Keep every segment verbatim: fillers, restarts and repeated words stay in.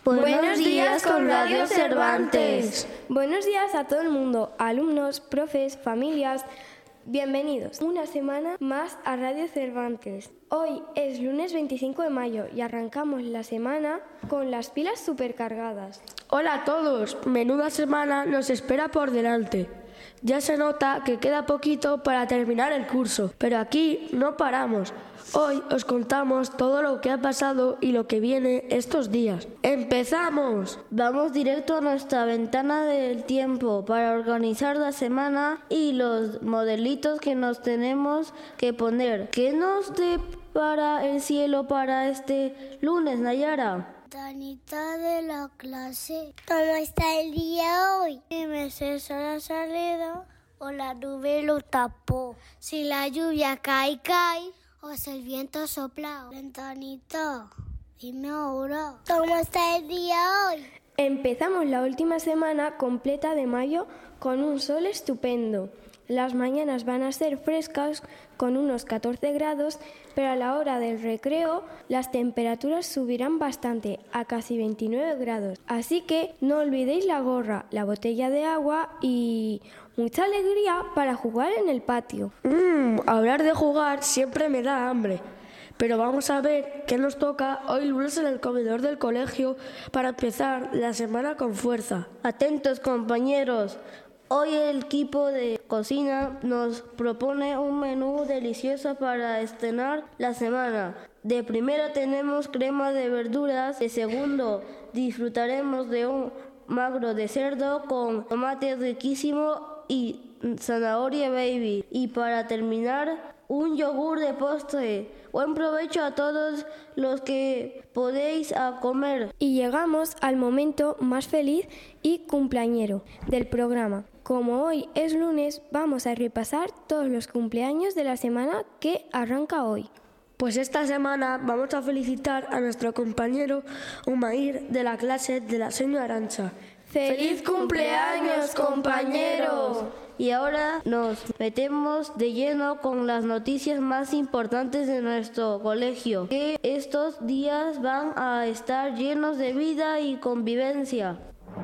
Buenos días con Radio Cervantes. Buenos días a todo el mundo, alumnos, profes, familias. Bienvenidos una semana más a Radio Cervantes. Hoy es lunes veinticinco de mayo y arrancamos la semana con las pilas supercargadas. Hola a todos, menuda semana nos espera por delante. Ya se nota que queda poquito para terminar el curso, pero aquí no paramos. Hoy os contamos todo lo que ha pasado y lo que viene estos días. ¡Empezamos! Vamos directo a nuestra ventana del tiempo para organizar la semana y los modelitos que nos tenemos que poner. ¿Qué nos depara el cielo para este lunes, Nayara? Tanita de la clase, ¿cómo está el día hoy? Dime si eso ha salido o la nube lo tapó. Si la lluvia cae, cae, o si el viento sopla. Ventanita, dime ahora, ¿cómo está el día hoy? Empezamos la última semana completa de mayo con un sol estupendo. Las mañanas van a ser frescas con unos catorce grados, pero a la hora del recreo las temperaturas subirán bastante, a casi veintinueve grados. Así que no olvidéis la gorra, la botella de agua y mucha alegría para jugar en el patio. Mmm, hablar de jugar siempre me da hambre. Pero vamos a ver qué nos toca hoy lunes en el comedor del colegio para empezar la semana con fuerza. Atentos, compañeros. Hoy el equipo de cocina nos propone un menú delicioso para estrenar la semana. De primero tenemos crema de verduras, de segundo disfrutaremos de un magro de cerdo con tomate riquísimo y zanahoria baby. Y para terminar, un yogur de postre. Buen provecho a todos los que podéis a comer. Y llegamos al momento más feliz y cumpleañero del programa. Como hoy es lunes, vamos a repasar todos los cumpleaños de la semana que arranca hoy. Pues esta semana vamos a felicitar a nuestro compañero Umair de la clase de la señora Arantxa. ¡Feliz cumpleaños, compañero! Y ahora nos metemos de lleno con las noticias más importantes de nuestro colegio, que estos días van a estar llenos de vida y convivencia.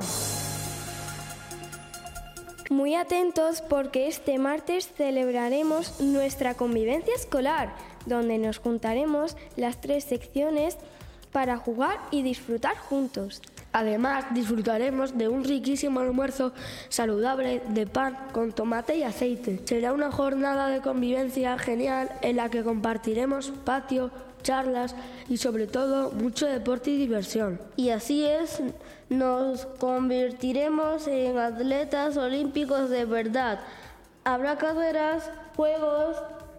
Muy atentos porque este martes celebraremos nuestra convivencia escolar, donde nos juntaremos las tres secciones para jugar y disfrutar juntos. Además, disfrutaremos de un riquísimo almuerzo saludable de pan con tomate y aceite. Será una jornada de convivencia genial en la que compartiremos patio, charlas y sobre todo mucho deporte y diversión. Y así es, nos convertiremos en atletas olímpicos de verdad. Habrá carreras, juegos,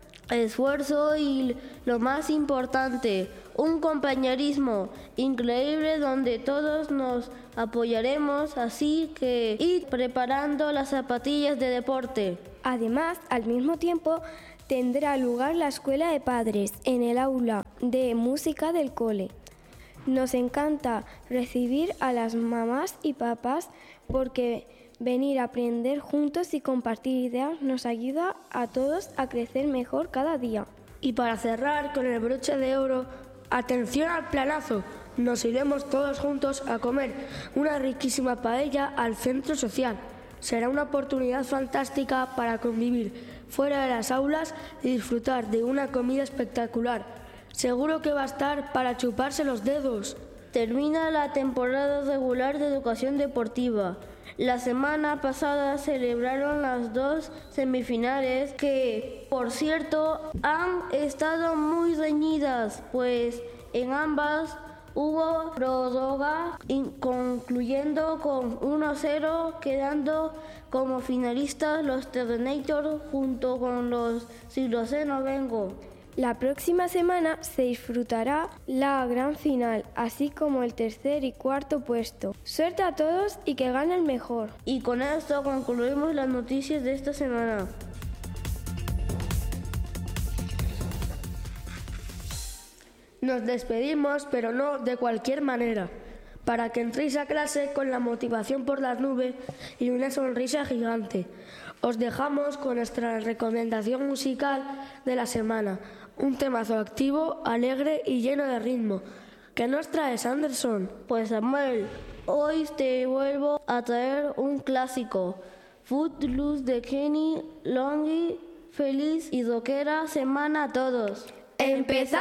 esfuerzo y lo más importante, un compañerismo increíble donde todos nos apoyaremos, así que id preparando las zapatillas de deporte. Además, al mismo tiempo, tendrá lugar la escuela de padres en el aula de música del cole. Nos encanta recibir a las mamás y papás porque venir a aprender juntos y compartir ideas nos ayuda a todos a crecer mejor cada día. Y para cerrar con el broche de oro, atención al planazo. Nos iremos todos juntos a comer una riquísima paella al centro social. Será una oportunidad fantástica para convivir fuera de las aulas y disfrutar de una comida espectacular. Seguro que va a estar para chuparse los dedos. Termina la temporada regular de educación deportiva. La semana pasada celebraron las dos semifinales que, por cierto, han estado muy reñidas, pues en ambas hubo prórroga, concluyendo con uno a cero, quedando como finalistas los Terrenator junto con los Siloceno Vengo. La próxima semana se disfrutará la gran final, así como el tercer y cuarto puesto. Suerte a todos y que gane el mejor. Y con esto concluimos las noticias de esta semana. Nos despedimos, pero no de cualquier manera, para que entréis a clase con la motivación por las nubes y una sonrisa gigante. Os dejamos con nuestra recomendación musical de la semana, un temazo activo, alegre y lleno de ritmo, ¿Qué nos traes, Anderson? Pues Samuel, hoy te vuelvo a traer un clásico. Footloose de Kenny Loggins. Feliz y rockera semana a todos. ¡Empezamos!